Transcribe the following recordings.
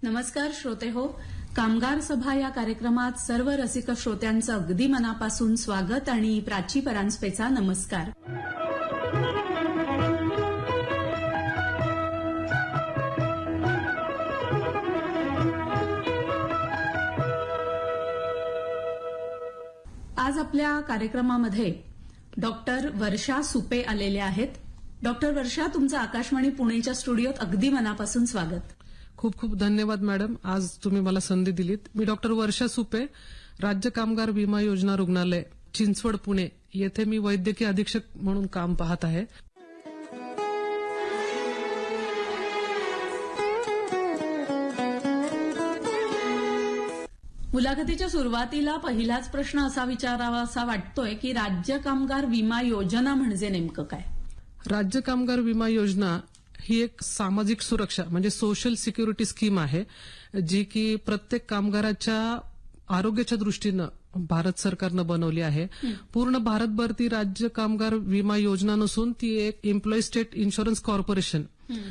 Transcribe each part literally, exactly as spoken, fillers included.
नमस्कार श्रोते हो, कामगार सभा या कार्यक्रमात सर्व रसिक श्रोत्यांचं अगदी मनापासून स्वागत आणि प्राची परांजपेचा नमस्कार. आज आपल्या कार्यक्रमामध्ये डॉक्टर वर्षा सुपे आलेले आहेत. डॉक्टर वर्षा, तुमचं आकाशवाणी पुणेच्या स्टुडिओत अगदी मनापासून स्वागत. खूप खूप धन्यवाद मॅडम, आज तुम्ही मला संधी दिलीत. मी डॉक्टर वर्षा सुपे, राज्य कामगार विमा योजना रुग्णालय चिंचवड पुणे येथे मी वैद्यकीय अधीक्षक म्हणून काम पाहत आहे. मुलाखतीच्या सुरुवातीला पहिलाच प्रश्न असा विचारावा असा वाटतोय की राज्य कामगार विमा योजना म्हणजे नेमकं काय? राज्य कामगार विमा योजना ही एक सामाजिक सुरक्षा म्हणजे सोशल सिक्युरिटी स्कीम आहे, जी की प्रत्येक कामगाराच्या आरोग्याच्या दृष्टीनं भारत सरकारनं बनवली आहे. पूर्ण भारतभर ती राज्य कामगार विमा योजना नसून ती एक employee state insurance corporation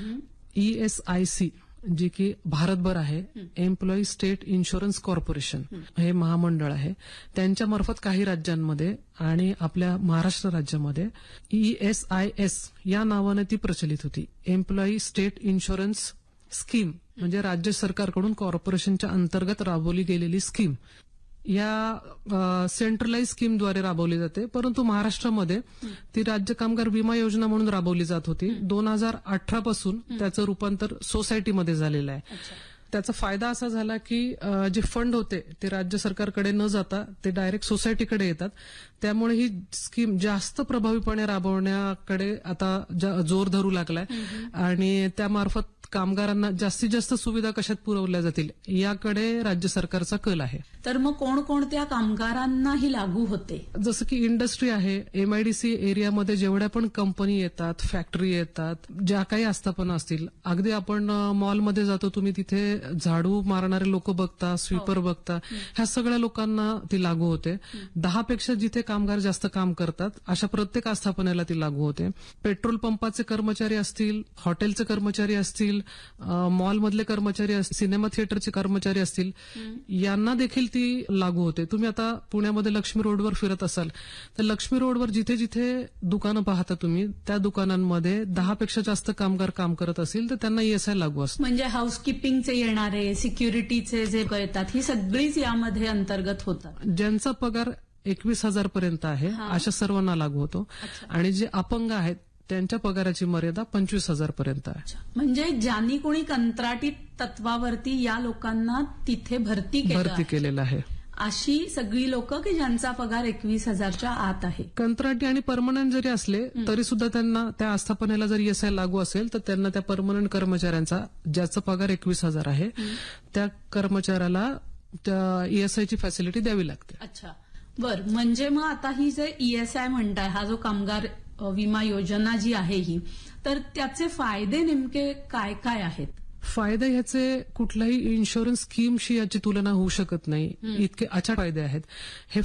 ESIC जी की भारतभर आहे, एम्प्लॉई स्टेट इन्शुरन्स कॉर्पोरेशन हे महामंडळ आहे. त्यांच्या मार्फत काही राज्यांमध्ये आणि आपल्या महाराष्ट्र राज्यामध्ये ईएसआयएस या नावाने ती प्रचलित होती. एम्प्लॉई स्टेट इन्शुरन्स स्कीम म्हणजे राज्य सरकारकडून कॉर्पोरेशनच्या अंतर्गत राबवली गेलेली स्कीम. या सेंट्रलाइज स्कीमद्वारे राबवली जाते, परंतु महाराष्ट्रामध्ये ती राज्य कामगार विमा योजना म्हणून राबवली जात होती. दोन हजार अठरा पासून त्याचं रूपांतर सोसायटीमध्ये झालेलं आहे. त्याचा फायदा असा झाला की जे फंड होते ते राज्य सरकारकडे न जाता ते डायरेक्ट सोसायटीकडे येतात. त्यामुळे ही स्कीम जास्त प्रभावीपणे राबवण्याकडे आता जोर धरू लागलाय आणि त्यामार्फत कामगारांना जास्तीत जास्त सुविधा कशात पुरवल्या जातील याकडे राज्य सरकारचा कल आहे. तर मग कोणकोणत्या कामगारांना ही लागू होते? जसं की इंडस्ट्री आहे, एमआयडीसी एरियामध्ये जेवढ्या पण कंपनी येतात, फॅक्टरी येतात, ज्या काही आस्थापना असतील, अगदी आपण मॉलमध्ये जातो, तुम्ही तिथे झाडू मारणारे लोक बघता, स्वीपर बघता, ह्या सगळ्या लोकांना ती लागू होते. दहापेक्षा जिथे कामगार जास्त काम करतात अशा प्रत्येक आस्थापनेला ती लागू होते. पेट्रोल पंपाचे कर्मचारी असतील, हॉटेलचे कर्मचारी असतील, मॉलमधले कर्मचारी असतील, सिनेमा थिएटरचे कर्मचारी असतील, यांना देखील ती लागू होते. तुम्ही आता पुण्यामध्ये लक्ष्मी रोडवर फिरत असाल तर लक्ष्मी रोडवर जिथे जिथे दुकानं पाहता तुम्ही, त्या दुकानांमध्ये दहापेक्षा जास्त कामगार काम करत असतील तर त्यांना ईएसआय लागू असतं. म्हणजे हाऊसकीपिंगचे येणारे, सिक्युरिटीचे जे येतात, ही सगळीच यामध्ये अंतर्गत होतात. ज्यांचा पगार एकवीस हजार पर्यंत आहे अशा सर्वांना लागू होतो आणि जे अपंग आहेत त्यांच्या पगाराची मर्यादा पंचवीस हजार पर्यंत आहे. म्हणजे ज्यांनी कोणी कंत्राटी तत्वावरती या लोकांना तिथे भरती भरती केलेलं आहे, अशी सगळी लोक की ज्यांचा पगार एकवीस हजारच्या आत आहे. कंत्राटी आणि परमनंट जरी असले तरी सुद्धा त्यांना त्या आस्थापनेला जर ईएसआय लागू असेल तर त्यांना त्या परमनंट कर्मचाऱ्यांचा ज्याचा पगार एकवीस हजार आहे त्या कर्मचाऱ्याला त्या ईएसआयची फॅसिलिटी द्यावी लागते. अच्छा, बर. म्हणजे मग आता ही जे ईएसआय म्हणताय, हा जो कामगार विमा योजना जी आहे ही, तर त्याचे फायदे नेमके काय काय आहेत? फायदे ह्याचे कुठल्याही इन्शुरन्स स्कीमशी याची तुलना होऊ शकत नाही, इतके अचाट फायदे आहेत. हे